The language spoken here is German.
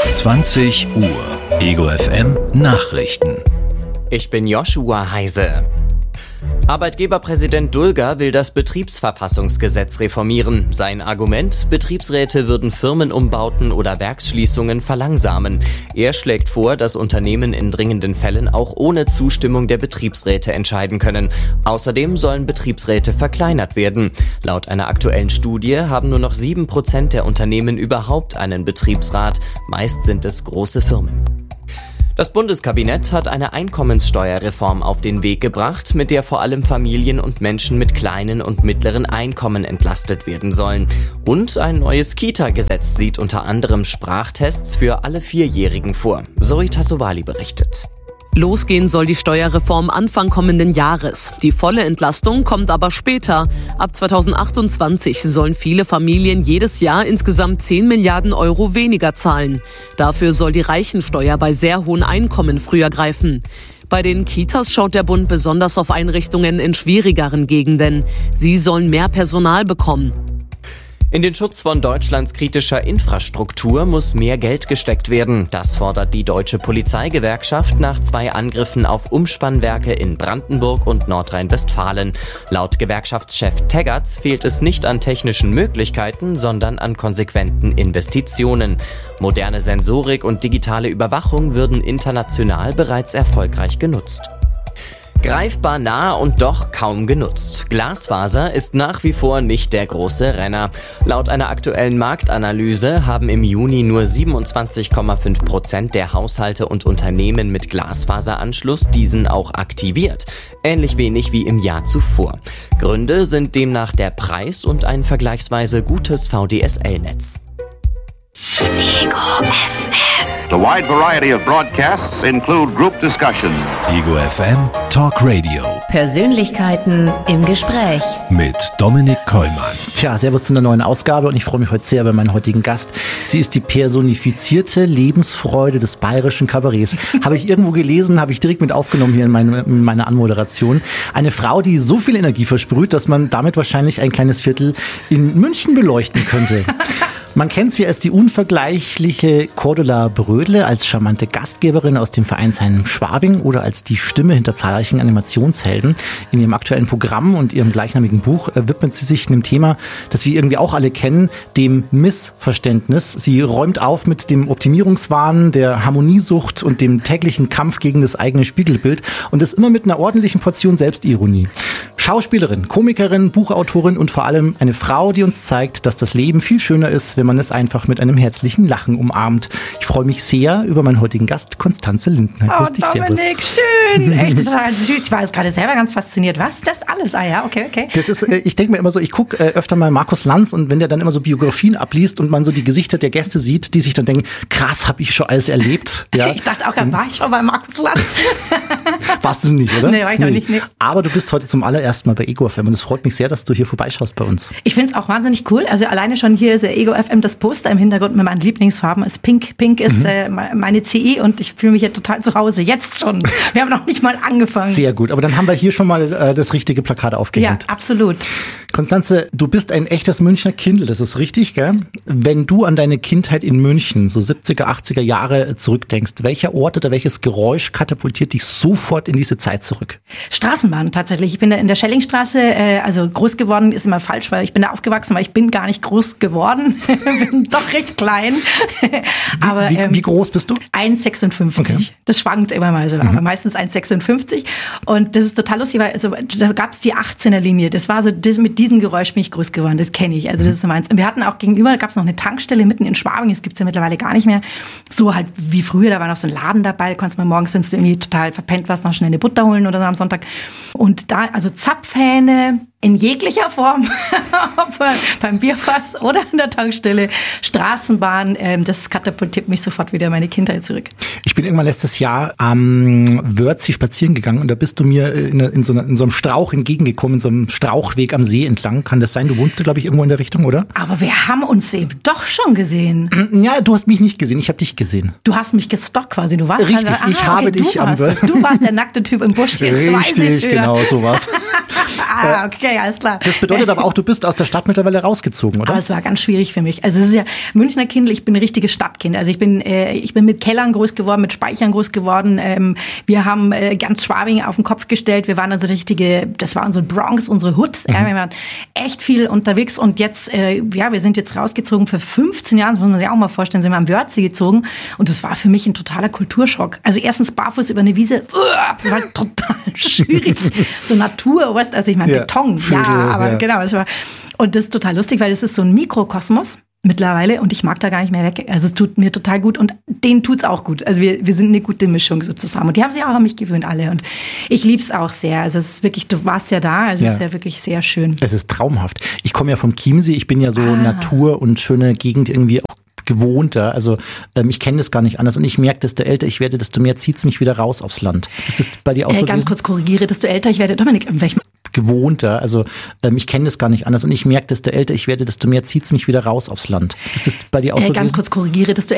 20 Uhr. Ego FM Nachrichten. Ich bin Joshua Heise. Arbeitgeberpräsident Dulger will das Betriebsverfassungsgesetz reformieren. Sein Argument: Betriebsräte würden Firmenumbauten oder Werksschließungen verlangsamen. Er schlägt vor, dass Unternehmen in dringenden Fällen auch ohne Zustimmung der Betriebsräte entscheiden können. Außerdem sollen Betriebsräte verkleinert werden. Laut einer aktuellen Studie haben nur noch 7% der Unternehmen überhaupt einen Betriebsrat. Meist sind es große Firmen. Das Bundeskabinett hat eine Einkommenssteuerreform auf den Weg gebracht, mit der vor allem Familien und Menschen mit kleinen und mittleren Einkommen entlastet werden sollen. Und ein neues Kita-Gesetz sieht unter anderem Sprachtests für alle 4-Jährigen vor. Zoe Tassovali berichtet. Losgehen soll die Steuerreform Anfang kommenden Jahres. Die volle Entlastung kommt aber später. Ab 2028 sollen viele Familien jedes Jahr insgesamt 10 Milliarden Euro weniger zahlen. Dafür soll die Reichensteuer bei sehr hohen Einkommen früher greifen. Bei den Kitas schaut der Bund besonders auf Einrichtungen in schwierigeren Gegenden. Sie sollen mehr Personal bekommen. In den Schutz von Deutschlands kritischer Infrastruktur muss mehr Geld gesteckt werden. Das fordert die Deutsche Polizeigewerkschaft nach 2 Angriffen auf Umspannwerke in Brandenburg und Nordrhein-Westfalen. Laut Gewerkschaftschef Teggerts fehlt es nicht an technischen Möglichkeiten, sondern an konsequenten Investitionen. Moderne Sensorik und digitale Überwachung würden international bereits erfolgreich genutzt. Greifbar nah und doch kaum genutzt. Glasfaser ist nach wie vor nicht der große Renner. Laut einer aktuellen Marktanalyse haben im Juni nur 27,5% der Haushalte und Unternehmen mit Glasfaseranschluss diesen auch aktiviert. Ähnlich wenig wie im Jahr zuvor. Gründe sind demnach der Preis und ein vergleichsweise gutes VDSL-Netz. Ego FM. The wide variety of broadcasts include group discussion. Ego FM Talk Radio. Persönlichkeiten im Gespräch. Mit Dominik Kollmann. Tja, servus zu einer neuen Ausgabe und ich freue mich heute sehr über meinen heutigen Gast. Sie ist die personifizierte Lebensfreude des bayerischen Kabarets. Habe ich irgendwo gelesen, habe ich direkt mit aufgenommen hier in meiner Anmoderation. Eine Frau, die so viel Energie versprüht, dass man damit wahrscheinlich ein kleines Viertel in München beleuchten könnte. Man kennt sie als die unvergleichliche Cordula Brödle, als charmante Gastgeberin aus dem Vereinsheim Schwabing oder als die Stimme hinter zahlreichen Animationshelden. In ihrem aktuellen Programm und ihrem gleichnamigen Buch widmet sie sich einem Thema, das wir irgendwie auch alle kennen, dem Missverständnis. Sie räumt auf mit dem Optimierungswahn, der Harmoniesucht und dem täglichen Kampf gegen das eigene Spiegelbild und das immer mit einer ordentlichen Portion Selbstironie. Schauspielerin, Komikerin, Buchautorin und vor allem eine Frau, die uns zeigt, dass das Leben viel schöner ist, wenn man es einfach mit einem herzlichen Lachen umarmt. Ich freue mich sehr über meinen heutigen Gast, Konstanze Lindner. Grüß dich, Dominik, schön. Echt total süß. Ich war jetzt gerade selber ganz fasziniert. Was? Das alles? Ah ja, okay. Das ist, ich denke mir immer so, ich gucke öfter mal Markus Lanz und wenn der dann immer so Biografien abliest und man so die Gesichter der Gäste sieht, die sich dann denken, krass, habe ich schon alles erlebt. Ja. Ich dachte auch, war ich schon bei Markus Lanz. Warst du nicht, oder? Nee, war ich noch nicht. Nee. Aber du bist heute zum allerersten Mal bei Ego FM und es freut mich sehr, dass du hier vorbeischaust bei uns. Ich finde es auch wahnsinnig cool. Also alleine schon hier ist der Ego FM, das Poster im Hintergrund mit meinen Lieblingsfarben ist Pink. Pink ist meine CI und ich fühle mich hier total zu Hause. Jetzt schon. Wir haben noch nicht mal angefangen. Sehr gut, aber dann haben wir hier schon mal das richtige Plakat aufgehängt. Ja, absolut. Konstanze, du bist ein echtes Münchner Kindl, das ist richtig, gell? Wenn du an deine Kindheit in München, so 70er, 80er Jahre zurückdenkst, welcher Ort oder welches Geräusch katapultiert dich sofort in diese Zeit zurück? Straßenbahn tatsächlich. Ich bin in der Schellingstraße, also groß geworden ist immer falsch, weil ich bin da aufgewachsen, aber ich bin gar nicht groß geworden. Bin doch recht klein. Aber wie groß bist du? 1,56. Okay. Das schwankt immer mal so, aber meistens 1,56. Und das ist total lustig, weil also, da gab es die 18er-Linie. Das war so, mit diesem Geräusch bin ich groß geworden. Das kenne ich. Also das ist so meins. Und wir hatten auch gegenüber, da gab es noch eine Tankstelle mitten in Schwabing. Das gibt es ja mittlerweile gar nicht mehr. So halt wie früher, da war noch so ein Laden dabei. Da konntest du mal morgens, wenn du irgendwie total verpennt warst, noch schnell eine Butter holen oder so am Sonntag. Und da, also Zapfhähne in jeglicher Form, ob beim Bierfass oder in der Tankstelle, Straßenbahn, das katapultiert mich sofort wieder in meine Kindheit zurück. Ich bin irgendwann letztes Jahr am Wörthsee spazieren gegangen und da bist du mir in so einem Strauch entgegengekommen, in so einem Strauchweg am See entlang. Kann das sein? Du wohnst da, glaube ich, irgendwo in der Richtung, oder? Aber wir haben uns eben doch schon gesehen. Ja, du hast mich nicht gesehen, ich habe dich gesehen. Du hast mich gestalkt quasi, du warst richtig, ich habe dich am Wörthsee. Du warst der nackte Typ im Busch, jetzt weiß ich's wieder. Richtig, genau, so war's. Okay. Okay, alles klar. Das bedeutet aber auch, du bist aus der Stadt mittlerweile rausgezogen, oder? Aber es war ganz schwierig für mich. Also es ist ja Münchner Kind, ich bin ein richtiges Stadtkind. Also ich bin mit Kellern groß geworden, mit Speichern groß geworden. Wir haben ganz Schwabing auf den Kopf gestellt. Wir waren also das war unsere Bronx, unsere Hood. Ja, wir waren echt viel unterwegs und jetzt, wir sind jetzt rausgezogen für 15 Jahre, das muss man sich auch mal vorstellen, sind wir am Wörthsee gezogen und das war für mich ein totaler Kulturschock. Also erstens barfuß über eine Wiese, war total schwierig. So Natur, weißt du, also ich meine Beton, Vögel, aber genau, es war, und das ist total lustig, weil es ist so ein Mikrokosmos mittlerweile und ich mag da gar nicht mehr weg. Also es tut mir total gut und denen tut's auch gut. Also wir sind eine gute Mischung sozusagen und die haben sich auch an mich gewöhnt alle und ich lieb's auch sehr. Also es ist wirklich, du warst ja da, also es ist ja wirklich sehr schön. Es ist traumhaft. Ich komme ja vom Chiemsee, ich bin ja so Natur und schöne Gegend irgendwie auch gewohnter. Also ich kenne das gar nicht anders und ich merke, desto älter ich werde, desto mehr zieht's mich wieder raus aufs Land. Ist das bei dir auch so? Ganz kurz korrigiere, desto älter ich werde, Dominik, in welchem gewohnter, also ich kenne das gar nicht anders und ich merke, desto älter ich werde, desto mehr zieht's mich wieder raus aufs Land. Ist das bei dir auch so? Ganz kurz korrigiere, desto